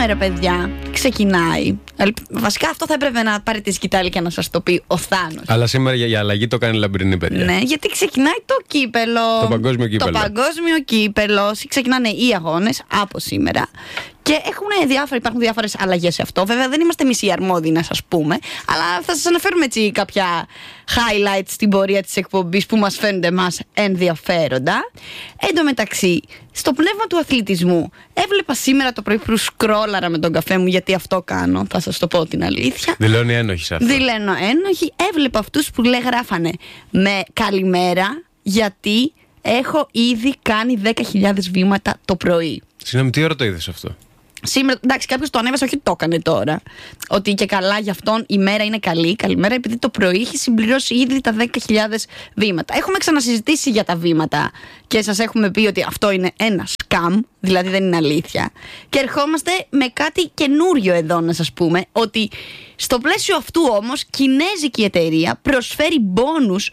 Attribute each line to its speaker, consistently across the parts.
Speaker 1: σήμερα, παιδιά, ξεκινάει. Βασικά αυτό θα έπρεπε να πάρει τη σκητάλη και να σας το πει ο Θάνος.
Speaker 2: Αλλά σήμερα για αλλαγή το κάνει λαμπρινή, παιδιά.
Speaker 1: Ναι, γιατί ξεκινάει το κύπελο.
Speaker 2: Το παγκόσμιο κύπελο.
Speaker 1: Το παγκόσμιο κύπελο. Ξεκινάνε οι αγώνες από σήμερα. Και υπάρχουν διάφορες αλλαγές σε αυτό. Βέβαια, δεν είμαστε εμείς οι αρμόδιοι να σας πούμε, αλλά θα σας αναφέρουμε έτσι κάποια highlights στην πορεία της εκπομπής που μας φαίνονται εμάς ενδιαφέροντα. Εν τω μεταξύ, στο πνεύμα του αθλητισμού, έβλεπα σήμερα το πρωί που σκρόλαρα με τον καφέ μου, γιατί αυτό κάνω, θα σας το πω την αλήθεια.
Speaker 2: Δηλώνει ένοχη σε αυτό.
Speaker 1: Δηλώνω ένοχη. Έβλεπα αυτούς που γράφανε με καλημέρα, γιατί έχω ήδη κάνει 10.000 βήματα το πρωί.
Speaker 2: Συγγνώμη, τι ώρα το είδες αυτό?
Speaker 1: Σήμερα, εντάξει, κάποιος το ανέβασε, όχι το έκανε τώρα. Ότι και καλά για αυτόν η μέρα είναι καλή. Καλημέρα, επειδή το πρωί έχει συμπληρώσει ήδη τα 10.000 βήματα. Έχουμε ξανασυζητήσει για τα βήματα και σας έχουμε πει ότι αυτό είναι ένα σκάμ, δηλαδή δεν είναι αλήθεια. Και ερχόμαστε με κάτι καινούριο εδώ να σας πούμε, ότι στο πλαίσιο αυτού όμως κινέζικη εταιρεία προσφέρει μπόνους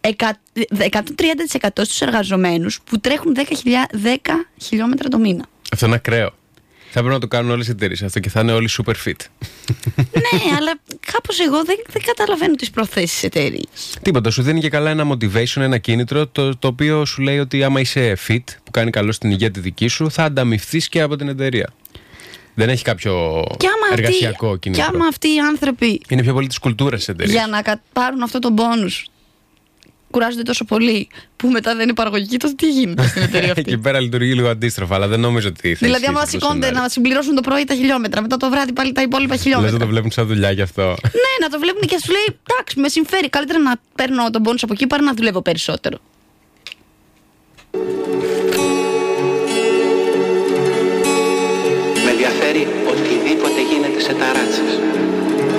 Speaker 1: 130% στους εργαζομένους που τρέχουν 10 χιλιόμετρα το μήνα.
Speaker 2: Αυτό είναι ακραίο. Θα πρέπει να το κάνουν όλες οι εταιρείες αυτό και θα είναι όλοι super fit.
Speaker 1: Ναι, αλλά κάπως εγώ δεν καταλαβαίνω τις προθέσεις της εταιρείας.
Speaker 2: Τίποτα, σου δίνει και καλά ένα motivation, ένα κίνητρο, το οποίο σου λέει ότι άμα είσαι fit, που κάνει καλό στην υγεία τη δική σου, θα ανταμυφθείς και από την εταιρεία. Δεν έχει κάποιο εργασιακό κίνητρο.
Speaker 1: Και άμα αυτοί οι άνθρωποι
Speaker 2: είναι πιο πολύ της κουλτούρας της εταιρείας.
Speaker 1: για να πάρουν αυτό το bonus κουράζονται τόσο πολύ που μετά δεν είναι παραγωγική, τότε τι γίνεται στην εταιρεία αυτή?
Speaker 2: Εκεί πέρα λειτουργεί λίγο αντίστροφα, αλλά δεν νομίζω ότι θα.
Speaker 1: Δηλαδή, άμα σηκώνται να συμπληρώσουν το πρωί τα χιλιόμετρα, μετά το βράδυ πάλι τα υπόλοιπα χιλιόμετρα.
Speaker 2: Λες να το βλέπουν σαν δουλειά γι' αυτό.
Speaker 1: Ναι, να το βλέπουν και σου λέει, εντάξει, με συμφέρει. Καλύτερα να παίρνω τον bonus από εκεί παρά να δουλεύω περισσότερο.
Speaker 3: Με ενδιαφέρει